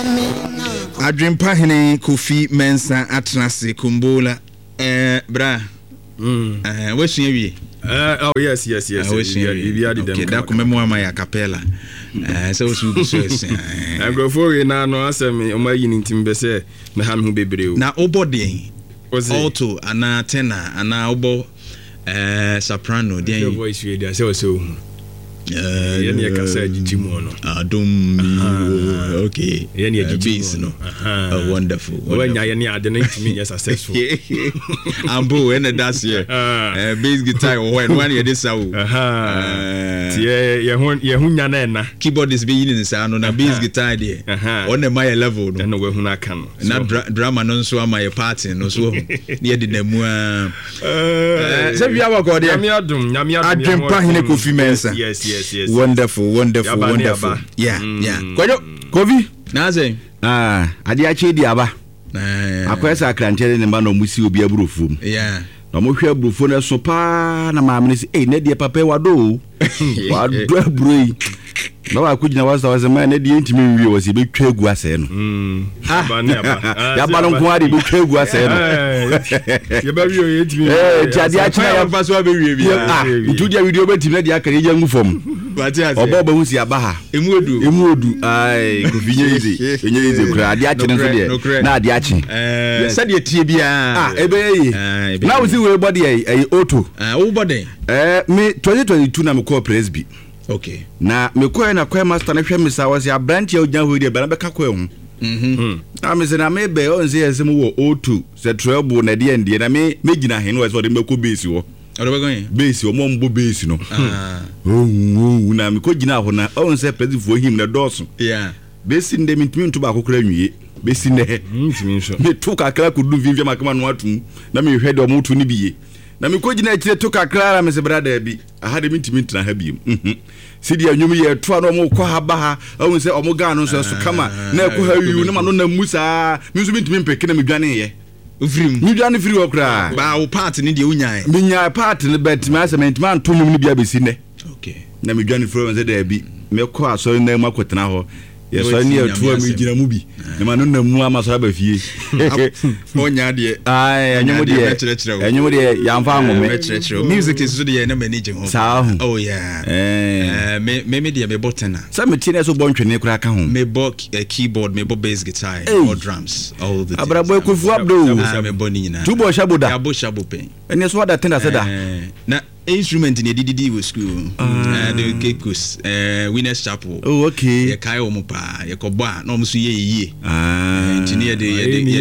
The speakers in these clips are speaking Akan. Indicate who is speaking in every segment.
Speaker 1: Adwempa hene Kofi Mensa Atnase Kumbola bra what's your
Speaker 2: oh yes okay
Speaker 1: that kumemo my cappella so
Speaker 2: I go for it now no asem o mayi ntim be say me ha me ho bebree
Speaker 1: na obody alto ana tenor ana obo soprano
Speaker 2: the voice we dey so yeni ya kasa jijimu no
Speaker 1: adum okay
Speaker 2: yeni ya jijimu
Speaker 1: no wonderful
Speaker 2: when yeni ade na ntimi ya successful
Speaker 1: ambo when that's here bass guitar when you dey saw
Speaker 2: ye hunya na
Speaker 1: keyboard is being in the no na bass guitar there on the my level no
Speaker 2: na we hu na kan
Speaker 1: na drama no so am my party no so near the nemu say we have got there
Speaker 2: nyame adum
Speaker 1: Adwempa hene Kofi Mensa
Speaker 2: yes
Speaker 1: wonderful yeah kwajo Kofi na say
Speaker 3: ade ache di aba akwesa akrantere ne ma no musi obi aburofom
Speaker 1: yeah
Speaker 3: na mo hwe aburofo na so pa na maame ne say na de papa wado aburoi na wa kujina wasa ma na de ntimi nwie wasi betwa egu ase no ya ba no ko ade betwa egu ase no
Speaker 2: ye ba wi o yetimi
Speaker 3: ti ade ache ya
Speaker 1: fa so abewie bi
Speaker 3: ntu dia video betimi na de akare ya ngu fom obo ba husi abaha emuodu ai Kofi nyeize kura ade ache no de na ade ache
Speaker 1: said ye tie bia
Speaker 3: ebe yi na we see we body ai auto
Speaker 1: wo body
Speaker 3: me 2022 na me call presby
Speaker 1: okay
Speaker 3: na me call na call master na hwe me sa was ya branch ya ogya ho de ba na be ka call hu na me se na me be on say yesem wo auto se trouble na de ndie na me gina hen wo so de me ko base wo base wo mo mbo base no na me ko gina ho na on say presby fo him na doso
Speaker 1: yeah
Speaker 3: base ndem ntimi ntu ba kokora nwie besi ne
Speaker 2: ntimi nso
Speaker 3: me to kakra kudu vivia makama no atum na me hwede o mutu ni biye na me kogina akire to kakra na me se brada bi aha de ntimi ntina ha biem sidi anwum ye to no mo kwa ha ba ha awun se o mo ga no so kama na ko ha wiu na ma no na musa mi nso ntimi mpeke na me dwane ye
Speaker 1: ufrim
Speaker 3: mi dwane firi okra
Speaker 1: ba wo part ni de unyan
Speaker 3: mi nya part ne bet ma se mentima antonum ni bia besi ne
Speaker 1: okay
Speaker 3: na me dwane firi won se da bi me ko aso na makotena ho yeso ni atu mi gina mu bi ne ma no na mu ama so ba fie
Speaker 1: onya de
Speaker 3: ai anyum de ya mfa ngome
Speaker 1: music is so de na manage ho oh yeah me de me botena
Speaker 3: sa me tine so bontwene kura ka ho
Speaker 1: me bo keyboard me bo bass guitar or drums all the
Speaker 3: abrabo Kofi abdo
Speaker 1: me bo ni nyina
Speaker 3: tubo shabuda
Speaker 1: ya bo shabupen
Speaker 3: ene so da tenda seda
Speaker 1: na instrument in the DDD with school the kekus Winners Chapel
Speaker 3: oh okay
Speaker 1: ye kai o mo pa ye ko ba na o mo so ye engineer de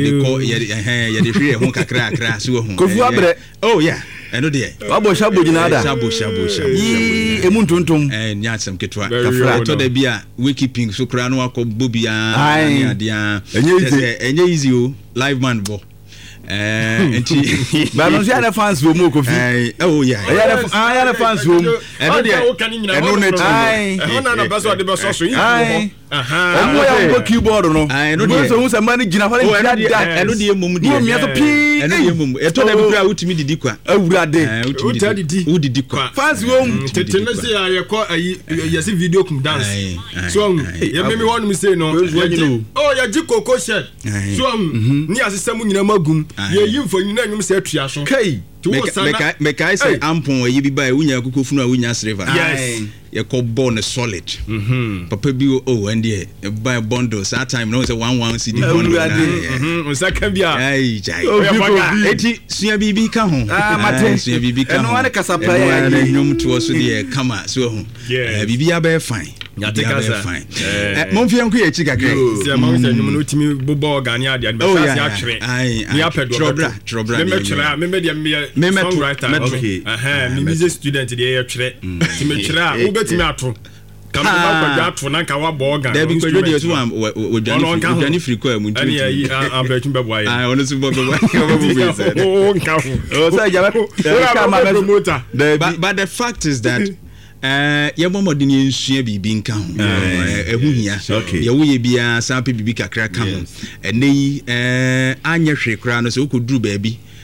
Speaker 1: ye de hwe ho kakra so ho
Speaker 3: Kofi abre
Speaker 1: oh yeah eno de
Speaker 3: abo shabo jinada
Speaker 1: shabo
Speaker 3: emu ntontom
Speaker 1: nya asem ketwa kafra to da bia wakeeping so kra no akobbo bia adia enye easy o live man bo enti
Speaker 3: ba no sia na fans wo mo Kofi
Speaker 1: oh yeah
Speaker 3: ya na fans wo
Speaker 1: eno de eno na
Speaker 2: ti eno na baso de baso so yi
Speaker 3: omo ya go keyboard no mo so hu se mani gina fa
Speaker 1: eno de emum de
Speaker 3: mi aso pi
Speaker 1: eno de emum eto da bi kra utimi didi kwa
Speaker 3: awurade
Speaker 1: udidi kwa
Speaker 2: fans wo tetene se ya ye ko ayi ye se video kum dance so ye meme won mi say no oh ya ji koko shed so ni asesam nyina magum ye yi mfoni na nwum se atua so
Speaker 3: kai
Speaker 1: me kai say ampon ayi bi ba wunya kokofunu a wunya silver ye ko born solid papa bi and there buy bundles that time no say 11 CD bundle
Speaker 2: on saka bia
Speaker 1: ai jai eti sua bibi ka ho
Speaker 3: mate
Speaker 1: sua bibi ka
Speaker 3: ho eno wane kasapa ya
Speaker 1: nyum to so de kama so ho bibi ya be fine
Speaker 2: ya te kasa
Speaker 1: mon fi anko ye chi kakra
Speaker 2: se ma se nyum no timi bobo organi ade ade be sa atwere ni apedo trobra me twere me de me songwriter okay me music student de ye twere timi twere a timi ato kama ba kwa ato na ka wa bo organ
Speaker 1: da bi ko de so wo dani free ko mu ntu
Speaker 2: ani ayi abetun be boy
Speaker 1: ah ono so bo say
Speaker 2: o nka ho
Speaker 3: o say ja ka ma
Speaker 2: promoter
Speaker 1: but the fact is that ye bomodin ye nsua bibi nka ho ehu hia ye wo ye bia sample bibi kakra ka ho ene yi anya hwe kra no so ko duru ba bi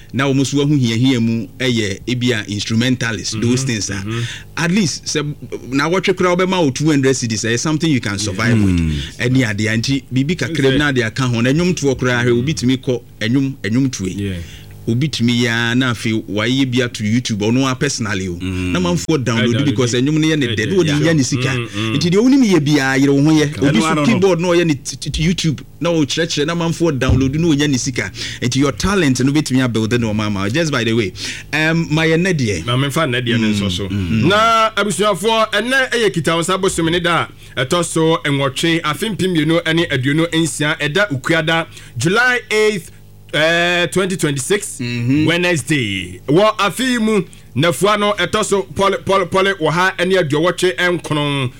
Speaker 1: na almost who here mu ebia instrumentalist those things are at least say na what you crowd be 200 cedis is something you can survive with any ade anti bibi kakra na de aka ho na enwum to okra hwe obi timi kɔ enwum tuwe obi timi ya na afi waye bia to YouTube ono a personally o na manfo download because enwum ne ye ne dead o de ya ne sika nti de oni mi ye bia yere wo ho ye obi so keyboard no ye ne YouTube na o church na manfo download no nya ne sika nti your talent no betimi build no mama just by the way my nedie
Speaker 2: na me fa nedie ne so na abusuafo enne eye kitawo sabosom ne da etoso enwotwe afimpim yenu ene aduonu ensia eda ukuada July 8th 2026 Wednesday wa afimu nafuano etoso pole waha ene aduowoche enkono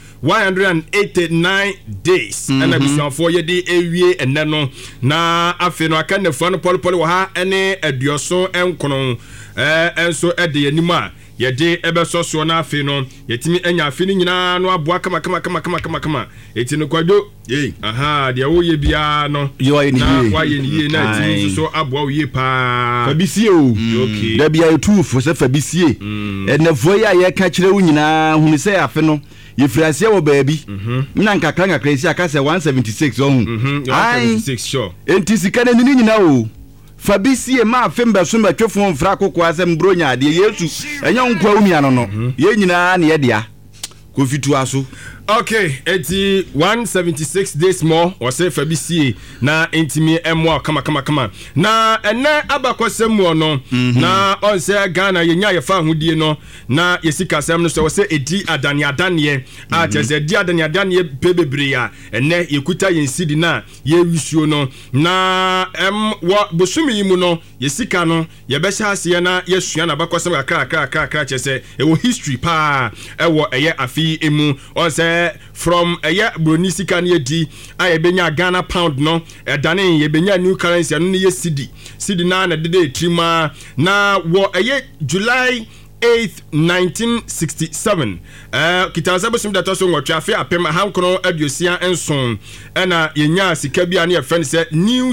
Speaker 2: 189 days and abusuafo yedi ewie enne no na afi no aka nafuano pole waha ene aduoso enkono enso ede yanima yede ebesoso na afi no yetimi enya afi ni nyina no aboa kama etino kwado aha de wo ye bia no na wa ye ni na ti so aboa wo ye pa
Speaker 3: fabisie o okay da bia etu fo se fabisie enefo ya ye ka kire wo nyina hunu se afi no ye frase wo baabi na nkakra kresi aka se 176 ohun
Speaker 2: 176 sure
Speaker 3: enti sika na ni nyina o fabisie ma fembe so matwefo mfra kokko asem bronya ade yesu enya nkwa umia no ye nyina na ye dia kofitu aso
Speaker 2: okay eti 176 days more or say fabisie na intimi emwa kama na ene abakwasem no na on say Ghana yenya ye fa hodie no na yesika sem no so say edi adane a chese edi adane bebebre ya ene yekuta yensidi na ye wisuo no na wo bosumi yimu no yesika no ye be hase na yesua na abakwasem akra chese ewo history pa ewo eye afi emu on say from aya bronisika na di ayebenya Ghana pound no edane yebenya new currency no ye cedi na dede trima na wo aya July 8th 1967 kitanza bosim data so ngotwa afi apem hankono aduosia enson na yenya sika bia na ye friend say new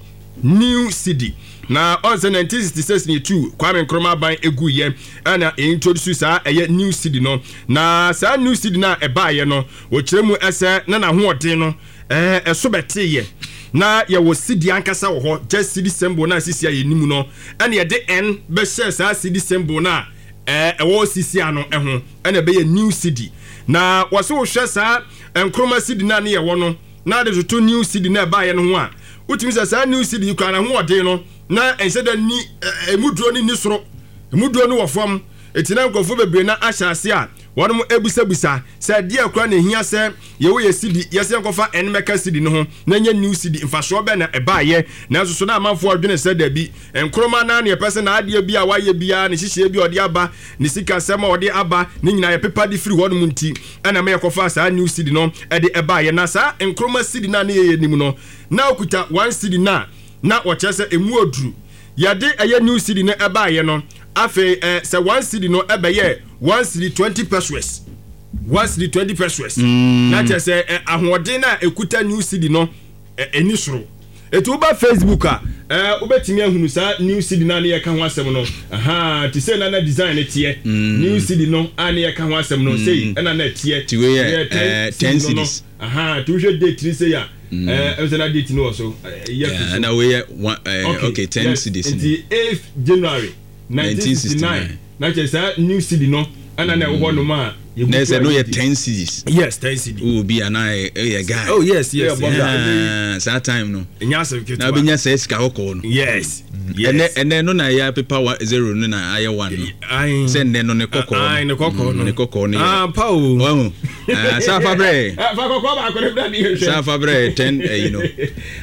Speaker 2: cedi na on 1966 ni 2 Kwame Nkrumah ban egu ye na introduce sa eye new cedi no na sa new cedi na ebaye no wo kiremu ese na hoɔden no eso beteye na ye wo cedi ankasa wo ho just cedi symbol na sisi aye nimu no na ye de n be share sa cedi symbol na wo sisi ano ho na be ye new cedi na wo so hwɛ sa Nkrumah cedi na ye wo no na de to new cedi na ebaye no ho a utimi sa new cedi kwa na hoɔden no na enseda ni emuduro ni soro emuduro ni wofam etina nkofo bebre na ahyase a wonom ebusabusa se dia akura na hia se ye wo ye sidi yese nkofa enmeka sidi no ho na nya new sidi mfaso be na ebaaye na so na amanfo adwene se da bi Nkrumah na ne pese na ade bi a waye bia ne hihye bi ode aba ne sika sema ode aba ne nyina ye pepa di free wonom nti na me yakofa sa new sidi no ede ebaaye na sa Nkrumah sidi na ne ye nim no na okuta 1 sidi na wachese emu odru yade eye new cedi no ebaaye no afi se 1 cedi no ebeye 1 cedi 20 pesos 1 cedi 20 pesos na chese ahoden na ekuta new cedi no eni soro etu ba Facebook a ubetimi ahunu sa new cedi na ye ka ho asem no aha ti se na design tie new cedi no ani ye ka ho asem no sei na tie
Speaker 1: tiwe 10 cedis
Speaker 2: aha tu je date ni say ya na date no so
Speaker 1: na we okay 10 cedis
Speaker 2: the 8th January 1969 na chesa new cedi no ana na wo no ma
Speaker 1: there's no 10 cedis
Speaker 2: yes 10 cedis
Speaker 1: oh be an a guy
Speaker 2: oh yes
Speaker 1: that time no
Speaker 2: nya se
Speaker 1: na be nya se ska hoko no
Speaker 2: yes
Speaker 1: and no na ya paper 0 no na aye 1 no send no ne kokko no
Speaker 2: pa o
Speaker 1: sa fabre
Speaker 2: fa kokko ba ko ne bi
Speaker 1: sa fabre 10 you know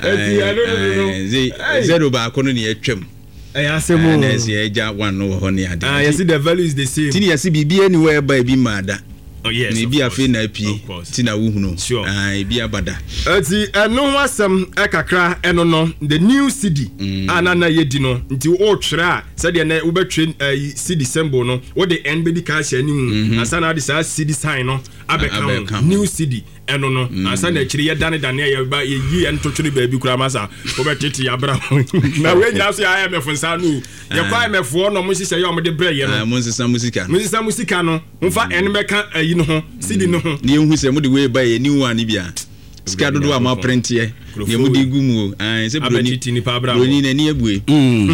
Speaker 1: zero ba ko no ne atwam
Speaker 2: asemo
Speaker 1: na se eja 1 no ho ne ade
Speaker 2: you see the value is the same
Speaker 1: tini yesi bibi anywhere by bi mada
Speaker 2: oh yes
Speaker 1: ni bi afi na apie tina wo hunu bi abada
Speaker 2: ati eno wasem ekakra eno no the new cedi anana yedi no nti o twere a se de na wo betwe cedi symbol no wo de n be di ka hye ni mu asana de sa cedi sign no abeka new city eno no ansa na chiri ye dane ye ba ye yi en totwere ba bi kura masa wo betete ya bra na we nyina so ya IMF nsa no ye kwa IMF no mo sise ye o mo de bre ye no
Speaker 1: mo sisa musika
Speaker 2: no mfa en meka ayi no ho city no ho
Speaker 1: ne ehu se mo de we ba ye new one bia ska dodo ama print ye ye mo di gumu se broni na ni ebue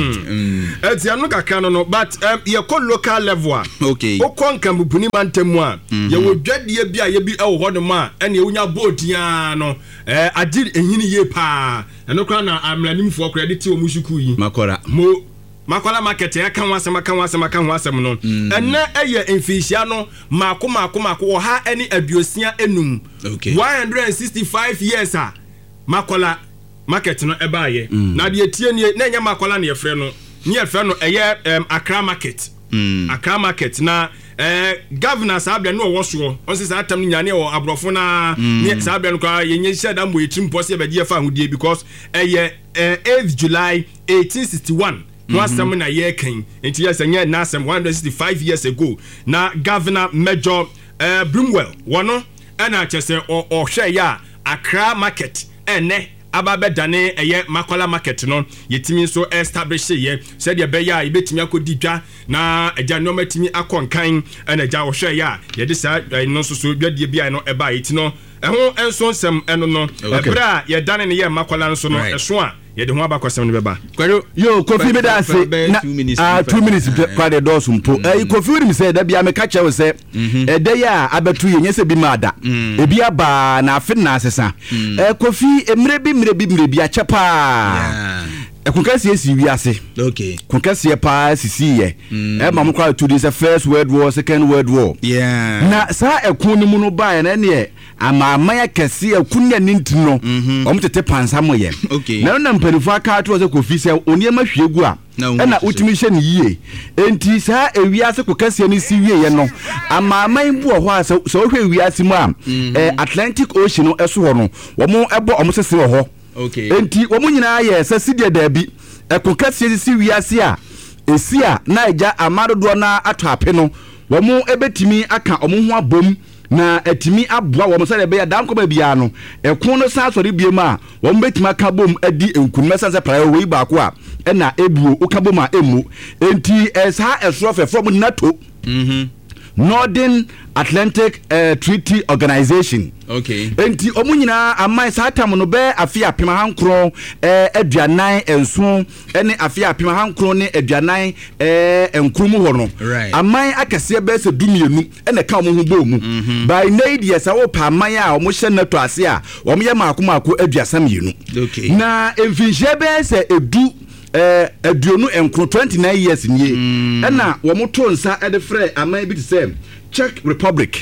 Speaker 2: eti anu kakra no but ye ko local level
Speaker 1: okay
Speaker 2: o kon kan bupuni mantemu a ye wo dwadie bia ye bi e wo hodo ma ene unya boat ya no agir enyini ye pa eno kra na amranimfo credit o mushuku yi makola market ya kan wasem no enne eye enfisia no mako wo ha eni aduosia enum
Speaker 1: okay
Speaker 2: 165 years makola market no ebaaye na de tie nie na nya makola na yefre no eye Accra market Accra market na governor sabia no wo so on se sa atam nyane wo abrofo na ne sabia no kwa yenye sheda mo etim posse e be fa hodie because eye 8th July 1861 wasam na ye kan enti yes anya na asem 165 years ago na governor Major Brimwell wono na chese o hwe ya Accra market ene ababe dane eye makola market no yetimi so establish ye said ye be ya ibetimi akodi dwa na eja no matimi akonkan na eja wo hwe ya ye de sa no so dwadie bia no eba yeti no eho enso nsem eno no ebra ye dane ne ye makola nso no eso a ye de ho abakosem ne beba
Speaker 3: kwaro yo Kofi me da se 2 minutes kwa de dos mpo Kofi we mi say da bia me ka che we say ede ya abetu ye nyese bi mada ebi aba na afi na asesa Kofi emre bi achepa kunkasi esi wiase
Speaker 1: okay
Speaker 3: kunkasi pa sisi ye mam kwa to this first world war second world war na sa ekun ni mu no ba na ne ama ya kese ekunya nintino omtete pansa mo ye na mpanifu aka to ze Kofi se oniema hwegu a na utimi hye ne yie enti sa ewiase kunkasi ni si wie ye no ama bu ho a so hwe wiase mu a Atlantic Ocean no eso ho no wo mo ebo omsese ho
Speaker 1: okay
Speaker 3: enti wo munyina ye sasidia dabi ekonkase si wiase a esia na eja amadodo na ato ape no wo mu ebetimi aka omo ho abom na etimi aboa wo msa de be ya danko ba bia no ekon no sa sori biem a wo betimi aka bom adi enkunme sanse prae we ba ko a na ebuo ukabom a emu enti esa esro fe from NATO Northern Atlantic Treaty Organization
Speaker 1: okay
Speaker 3: enti omunyina amai satam no be afia pema hankro aduanan enso ene afia pema hankro ne aduanan enkrumu ho no amai akase be se dumienu ene ka omo ho bo mu by need yes awo pa amai a omo hye nato ase a omo ye maako aduasam yenu
Speaker 1: okay
Speaker 3: na emfinje be se edu aduonu enkro 29 years nie ena wo moto nsa ede frɛ amai bi se Czech Republic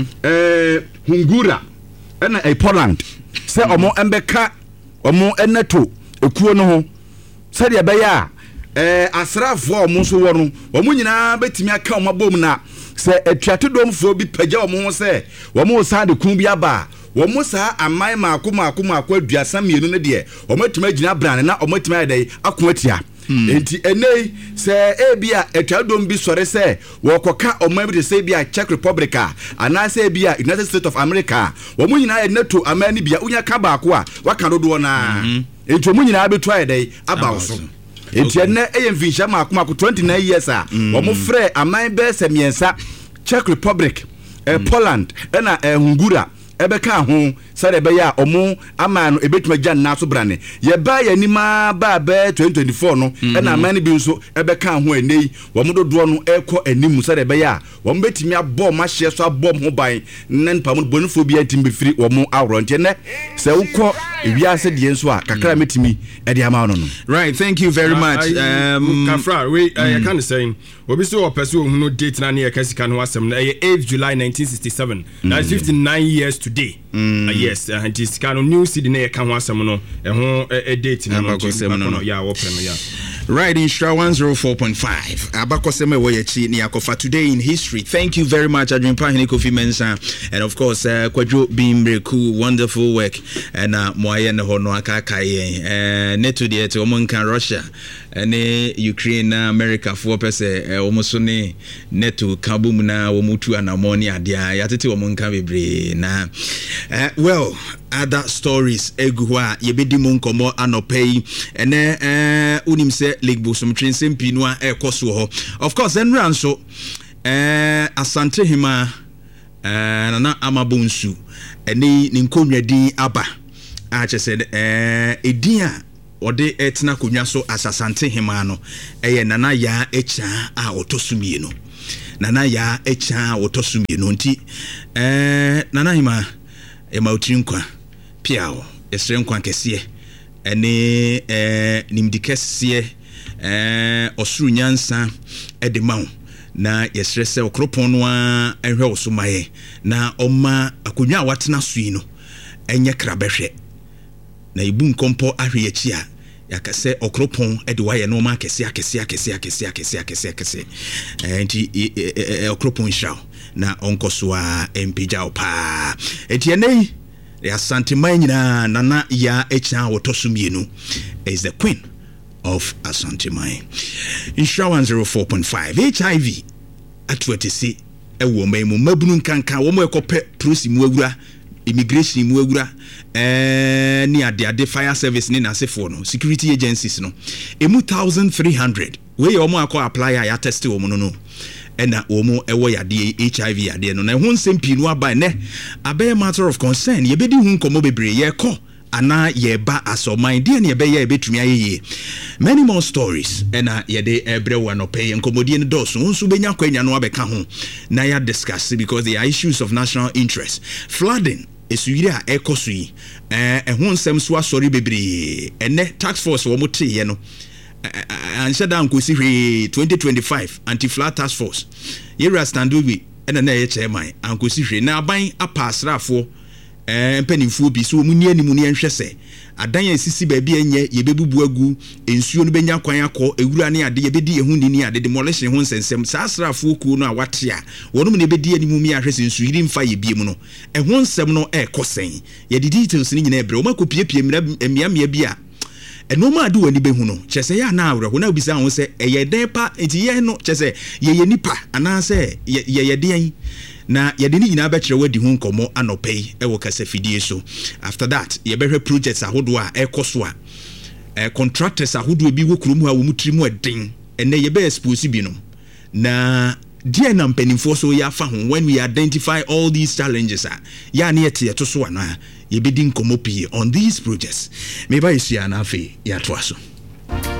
Speaker 3: Hungura ena Poland se omo embeka omo enato ekuo no ho se de be ya asrafo omo so wo no omo nyina betimi aka omo bom na se atuate domfo bi pagya omo ho se omo sa de kun bi aba womo sa amai maako aduasa mienu ne de omatuma gina brane na omatuma yedai akoatia enti enei se ebia etwadom bi sore se wokoka omabi de se bia Czech Republic ana se bia United States of America womo nyina ye NATO amani bia unya ka baako a waka dodo na enti womo nyina betu ayedai abawo enti ene eyemfinsha maako 29 years a womo frɛ aman be se miensa Czech Republic Poland na Hungura ebeka ho sare be ya omo amano ebetuma gya na so brane ye ba ya nima ba be 2024 no na amane bi nso ebeka ho enei wo mo dodo no ekọ animu sare be ya wo betimi abọ ma hye so abọ ho ban nan pam bonfo bi atim be firi wo mo awronte ne se ukọ ewiase de nso a kakra metimi e de ama no no
Speaker 1: right thank you very much
Speaker 2: Kafra we I can say obi so opese ohunu date na ne yakasika no asem na 8th July 1967 that's 59 years today yes and this kind of new city na yaka ho asem no ho date na no ya wo pre no ya
Speaker 1: right in Stra 104.5 abakoseme wo yachi ni akofa today in history. Thank you very much Adwempa Hene Kofi Mensah and of course Kwadwo Bimreku, wonderful work and moaye ne ho no aka kai neto de to omonka Russia ene Ukraine na America for pese omoso ne neto kabum na omutu anamoni adia yatete omonka bebre na well other stories eguwa yebedi mu nkomo anopei ene unim se Lake Bosom Twinsen pinua ekoso ho of course enran so Asante Hima nana amabonsu ene ninkonwadi aba a chese edin a ode etna konwa so Asante Hima no eye nana ya echa a otosumie no nana ya echa otosumie no nti nana Hima emautrinkwa piao esrenkwa kese ene nimdikese osuru nyansa edemawo na yesrese okropon no a enhwe osomaye na oma akonwa watena sui no enye krabehwe na ibu nkompo ahwe yachi a yakase okropon ede waye no ma akese enti okropon shaw na onkoso a empija opa etienei ya Asante nyina nana ya echa wotosumienu is the queen of Asante Mai. Insha 104.5 HIV atwetese ewo memu mabunu nkanka wo mo ekope prosi mu awura immigration mu awura ni ade fire service ni nasefo no security agencies no emu 1300 we yo mo akọ apply ya test wo mo no ena omo ewo yade HIV yade no na ho nsempii no aba ne abe matter of concern ye bedi hu nkomo bebre ye ko ana yeba asoman de na yebeye ebetumi ayeye many more stories ena yede ebrewa no pay nkomodie ne doso nso benya kwanya no abeka ho na ya discuss because the issues of national interest flooding esuire a ekosui ho nsem so asori bebre ene tax force wo mote ye no anshada nkosi hwe 2025 anti-flood task force yera standobi ena na ye chairman ankosi hwe na aban apasrafo mpanimfo bi so mu ni animu ni enhwese adan esisi ba bi enye yebebubu agu ensuo no benya kwan akọ ewura ne ade yebedi ehu ni ade demolition ho nsensem saasrafo ku no awate a wonum ne bedi animu mi ahwese ensuo yiri mfa ye biem no eho nsem no ekosen ye di details ni nyina ebre o makopiepie miamia bi a enoma ade wani behu no chese ya na awre ho na obisa ho se eye den pa enti ye no chese ye nipa ana se ye den na yadini nyina abekere wadi hu nkomo anopei ewo kasafidie so after that ye behwe projects ahodo a ekoso a contractors ahodo bi wokurum ha wo mutrimu adin ene ye be expose bi no na die na mpanimfo so ya fa ho when we identify all these challenges ya na yete to so ana ye bedi nkomo pie on these projects me ba yesia na afi ya to aso